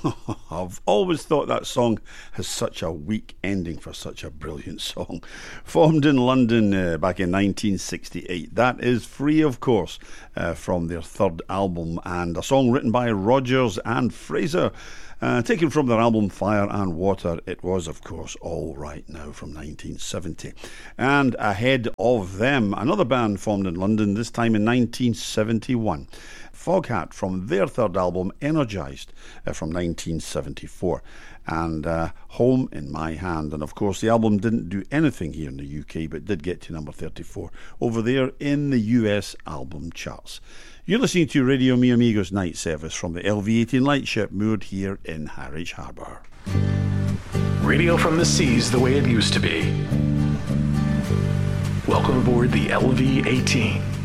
I've always thought that song has such a weak ending for such a brilliant song. Formed in London back in 1968. That is Free, of course, from their third album, and a song written by Rodgers and Fraser. Taken from their album Fire and Water, it was, of course, All Right Now from 1970. And ahead of them, another band formed in London, this time in 1971. Foghat from their third album, Energised, from 1974. And Home in My Hand. And of course, the album didn't do anything here in the UK, but did get to number 34 over there in the US album charts. You're listening to Radio Mi Amigos Night Service from the LV18 Lightship moored here in Harwich Harbour. Radio from the seas the way it used to be. Welcome aboard the LV18.